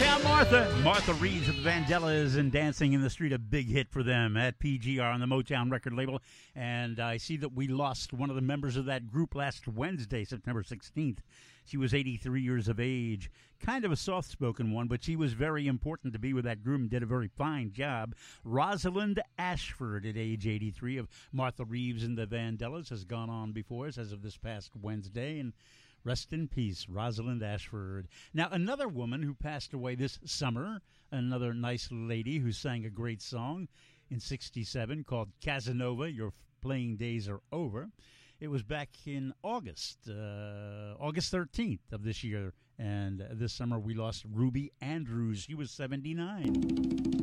Martha Reeves of the Vandellas and Dancing in the Street, a big hit for them at PGR on the Motown record label. And I see that we lost one of the members of that group last Wednesday, September 16th. She was 83 years of age, kind of a soft-spoken one, but she was very important to be with that group and did a very fine job. Rosalind Ashford, at age 83, of Martha Reeves and the Vandellas, has gone on before us as of this past Wednesday, and rest in peace, Rosalind Ashford. Now, another woman who passed away this summer, another nice lady who sang a great song in '67 called Casanova, Your Playing Days Are Over. It was back in August 13th of this year, and this summer we lost Ruby Andrews. She was 79.